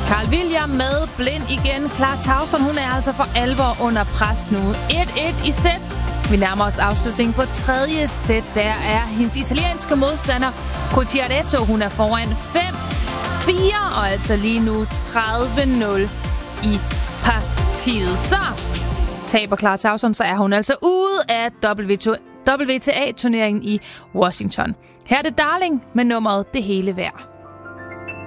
Carl William med Blind igen. Clara Tauson, hun er altså for alvor under pres nu. 1-1 i sæt. Vi nærmer os afslutningen på tredje sæt. Der er hendes italienske modstander, Cucciaretto. Hun er foran 5-4, og altså lige nu 30-0 i partiet. Så taber Clara Tauson, så er hun altså ude af WTA-turneringen i Washington. Her er det Darling med nummeret Det Hele Værd.